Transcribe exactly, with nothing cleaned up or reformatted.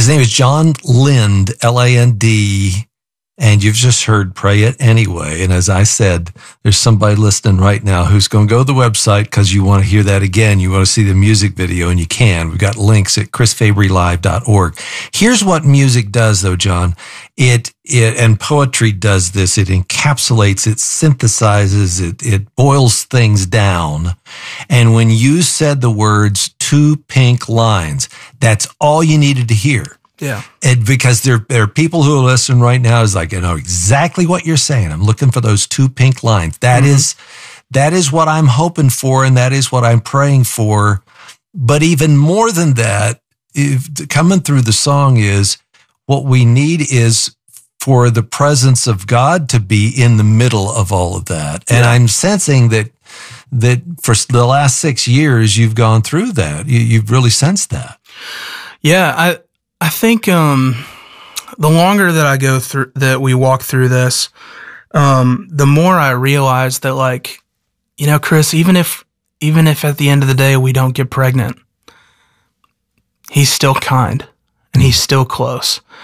His name is John Lind, L A N D. And you've just heard Pray It Anyway. And as I said, there's somebody listening right now who's going to go to the website because you want to hear that again. You want to see the music video, and you can. We've got links at chris fabry live dot org. Here's what music does, though, John. It, it, and poetry does this. It encapsulates, it synthesizes, it, it boils things down. And when you said the words two pink lines, that's all you needed to hear. Yeah. And because there, there are people who are listening right now is like, you know exactly what you're saying. I'm looking for those two pink lines. That mm-hmm. is, that is what I'm hoping for. And that is what I'm praying for. But even more than that, if, coming through the song is what we need is for the presence of God to be in the middle of all of that. Yeah. And I'm sensing that, that for the last six years, you've gone through that. You, you've really sensed that. Yeah. I, I think um, the longer that I go through, that we walk through this, um, the more I realize that, like, you know, Chris, even if, even if at the end of the day we don't get pregnant, he's still kind and he's still close.